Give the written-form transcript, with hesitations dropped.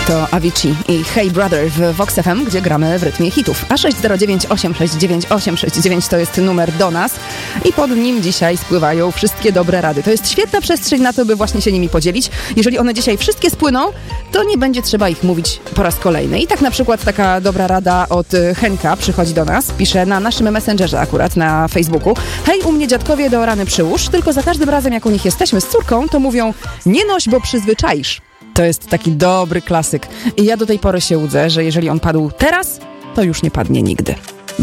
To Avicii i Hey Brother w Vox FM, gdzie gramy w rytmie hitów. A 609 869 869 to jest numer do nas i pod nim dzisiaj spływają wszystkie dobre rady. To jest świetna przestrzeń na to, by właśnie się nimi podzielić. Jeżeli one dzisiaj wszystkie spłyną, to nie będzie trzeba ich mówić po raz kolejny. I tak na przykład taka dobra rada od Henka przychodzi do nas, pisze na naszym Messengerze akurat na Facebooku. Hej, u mnie dziadkowie do rany przyłóż, tylko za każdym razem jak u nich jesteśmy z córką, to mówią nie noś, bo przyzwyczaisz. To jest taki dobry klasyk. I ja do tej pory się łudzę, że jeżeli on padł teraz, to już nie padnie nigdy.